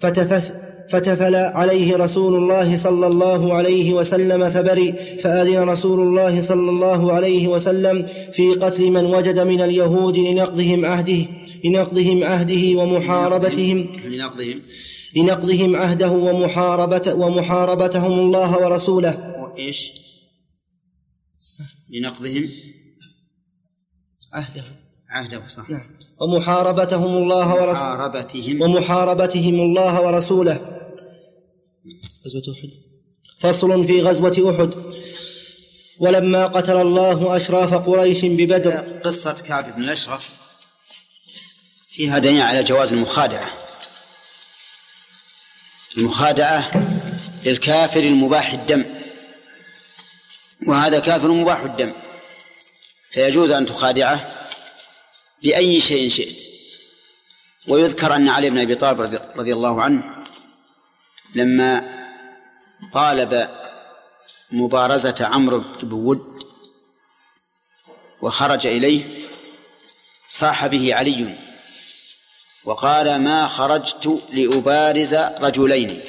فتفل عليه رسول الله صلى الله عليه وسلم فبرئ، فأذن رسول الله صلى الله عليه وسلم في قتل من وجد من اليهود لنقضهم عهده ومحاربتهم الله ورسوله. إيش؟ لنقضهم عهده صح. نعم. ومحاربتهم الله ورسوله. فصل في غزوة أحد. ولما قتل الله أشراف قريش ببدر. قصة كعب بن الأشرف فيها دليل على جواز المخادعة للكافر المباح الدم، وهذا كافر مباح الدم، فيجوز أن تخادعه بأي شيء شئت. ويذكر أن علي بن أبي طالب رضي الله عنه لما طالب مبارزة عمرو بن ود وخرج إليه صاح به علي وقال: ما خرجت لأبارز رجلين.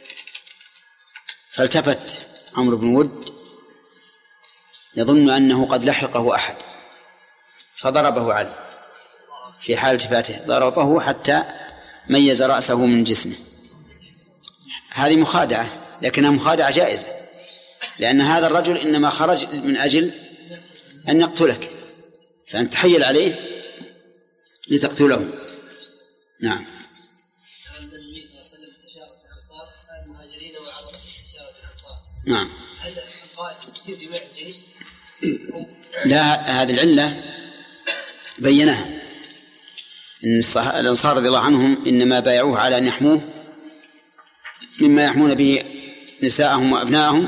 فالتفت عمرو بن ود يظن أنه قد لحقه أحد فضربه علي، في حال التفاته ضربه حتى ميز رأسه من جسمه. هذه مخادعة، لكنها مخادعة جائزة، لأن هذا الرجل إنما خرج من أجل أن يقتلك، فأنت تحيل عليه لتقتله. نعم. النبي صلى الله عليه وسلم استشار الأنصار المهاجرين وعرض استشارة الأنصار. نعم. هل القائد يستشير جميع الجيش؟ لا، هذه العلة بينها إن الأنصار رضي الله عنهم إنما بايعوه على أن يحموه مما يحمون به نساءهم وأبنائهم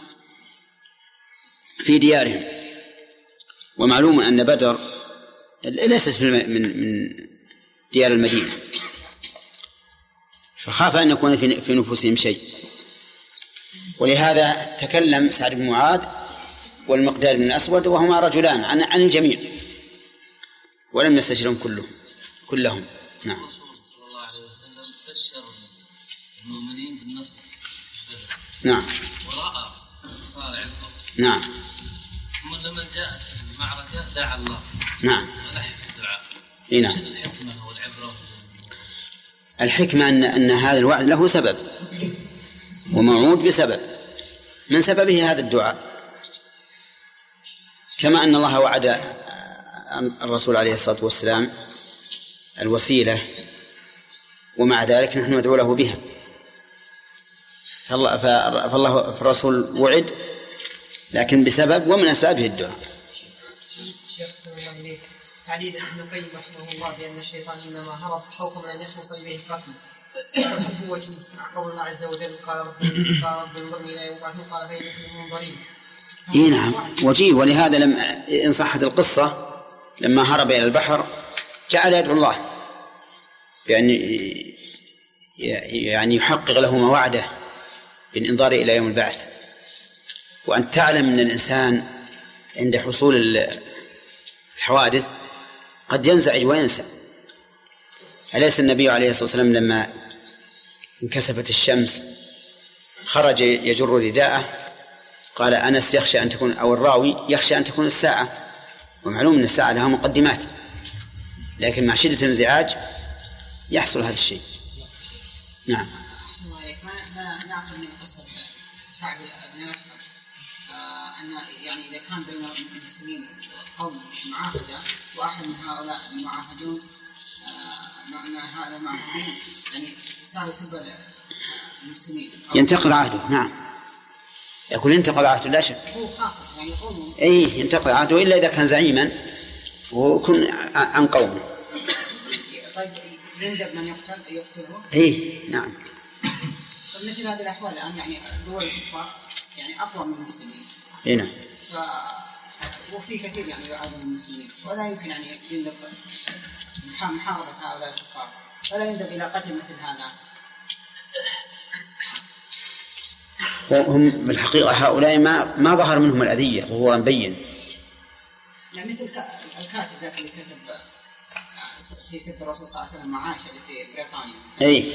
في ديارهم. ومعلوم أن بدر ليست من ديار المدينة، فخاف أن يكون في نفوسهم شيء، ولهذا تكلم سعد بن معاذ والمقداد بن الأسود وهما رجلان عن الجميع، ولم يستشرهم كلهم. نعم. الرسول صلى الله عليه وسلم بشر المؤمنين بالنصر. نعم. ورأى مصارع الأرض. نعم. ثم لما جاءت المعركة دعا الله. نعم. ولحق الدعاء. نعم. الحكمة والعبرة. الحكمة أن هذا الوعد له سبب وموعود بسبب، من سببه هذا الدعاء، كما أن الله وعد الرسول عليه الصلاة والسلام الوسيلة، ومع ذلك نحن ندعو له بها. فالرسول وعد لكن بسبب، ومن أسبابه الدعاء. شيخ صلى الله عليه وسلم تعليل ابن القيم رحمه الله بأن الشيطان إنما هرب خوفا من أن يخلص إليه قتل. فالحب وجهه مع قول الله عز وجل: قال رب انظرني إلى يوم يبعثون قال فإنكم منظرين. نعم وجيه. ولهذا إن صحت القصة لما هرب إلى البحر جعل يدعو الله يعني يحقق له ما وعده بالإنظار إلى يوم البعث. وأن تعلم أن الإنسان عند حصول الحوادث قد ينزعج وينسى. أليس النبي عليه الصلاة والسلام لما انكسفت الشمس خرج يجر رداءه قال: أنس يخشى أن تكون، أو الراوي يخشى أن تكون الساعة، ومعلوم أن الساعة لها مقدمات، لكن مع شدة الانزعاج يحصل هذا الشيء. نعم. ما نعقل من قصة كعب بن الأشرف أن يعني إذا كان بين المسلمين قوم معاهدة وأحد من هؤلاء المعاهدون يعني صار يسب المسلمين ينتقض عهده. نعم، يقول ينتقض عهده لا شك. هو خاصة يعني قومه. ينتقض عهده إلا إذا كان زعيما ويكون عن قومه. طيب يندب من يقتله؟ نعم. مثل هذه الأحوال الآن يعني دول الكفار يعني أقوى من المسلمين. نعم. وفي كثير يعني يعزم المسلمين، ولا يمكن يعني يندب محاربة هؤلاء الكفار، ولا يندب إلى قتل مثل هذا. وهم بالحقيقة هؤلاء ما ظهر منهم الأذية ظهورا بين. يعني مثل الكاتب ذاك اللي كتب في سب الرسول صلى الله عليه وسلم مع عائشة في بريطانيا.